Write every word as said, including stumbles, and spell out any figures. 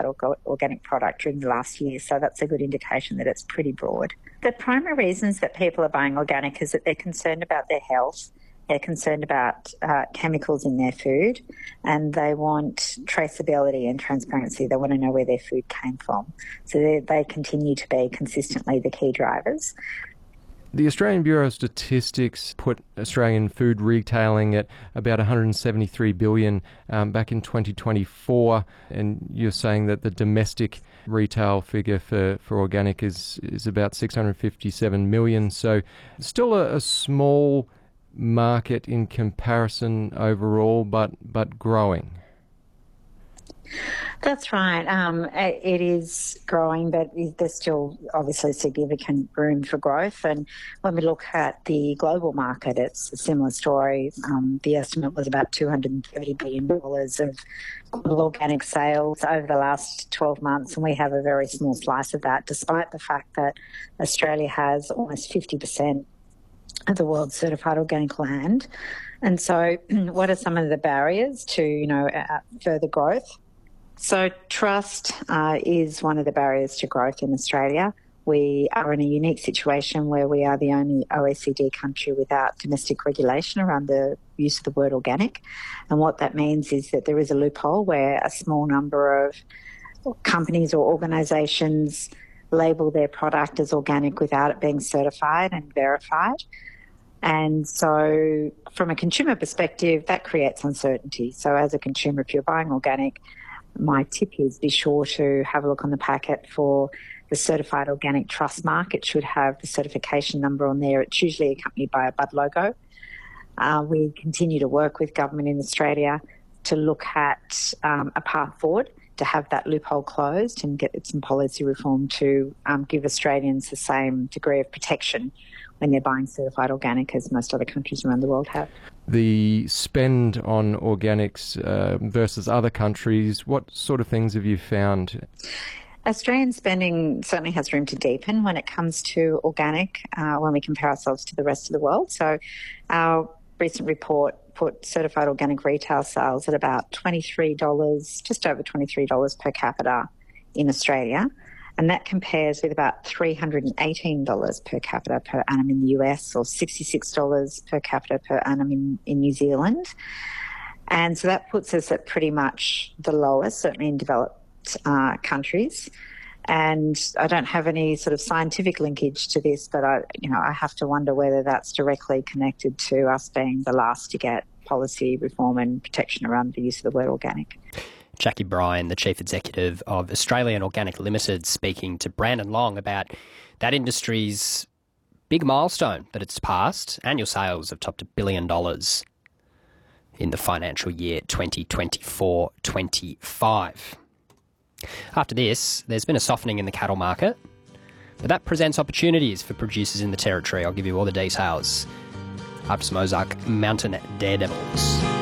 certified orga- organic product during the last year. So that's a good indication that it's pretty broad. The primary reasons that people are buying organic is that they're concerned about their health. They're concerned about uh, chemicals in their food, and they want traceability and transparency. They want to know where their food came from. So they, they continue to be consistently the key drivers. The Australian Bureau of Statistics put Australian food retailing at about one hundred seventy-three billion dollars um, back in twenty twenty-four, and you're saying that the domestic retail figure for, for organic is, is about six hundred fifty-seven million dollars. So still a, a small market in comparison overall, but but growing. That's right. Um, it is growing, but there's still obviously significant room for growth. And when we look at the global market, it's a similar story. Um, the estimate was about two hundred thirty billion dollars of global organic sales over the last twelve months, and we have a very small slice of that, despite the fact that Australia has almost fifty percent of the world's certified organic land. And so what are some of the barriers to, you know, uh, further growth? So trust uh, is one of the barriers to growth in Australia. We are in a unique situation where we are the only O E C D country without domestic regulation around the use of the word organic. And what that means is that there is a loophole where a small number of companies or organisations label their product as organic without it being certified and verified. And so from a consumer perspective, that creates uncertainty. So as a consumer, if you're buying organic, my tip is be sure to have a look on the packet for the Certified Organic Trust Mark. It should have the certification number on there. It's usually accompanied by a bud logo. Uh, we continue to work with government in Australia to look at um, a path forward to have that loophole closed and get some policy reform to um, give Australians the same degree of protection when they're buying certified organic as most other countries around the world have. The spend on organics uh, versus other countries, what sort of things have you found? Australian spending certainly has room to deepen when it comes to organic uh, when we compare ourselves to the rest of the world. So our recent report put certified organic retail sales at about twenty-three dollars, just over twenty-three dollars per capita in Australia. And that compares with about three hundred eighteen dollars per capita per annum in the U S or sixty-six dollars per capita per annum in, in New Zealand. And so that puts us at pretty much the lowest, certainly in developed uh, countries. And I don't have any sort of scientific linkage to this, but I, you know, I have to wonder whether that's directly connected to us being the last to get policy reform and protection around the use of the word organic. Jackie Bryan, the Chief Executive of Australian Organic Limited, speaking to Brandon Long about that industry's big milestone that it's passed. Annual sales have topped a billion dollars in the financial year twenty twenty-four twenty-five. After this, there's been a softening in the cattle market, but that presents opportunities for producers in the territory. I'll give you all the details after some Ozark Mountain Daredevils.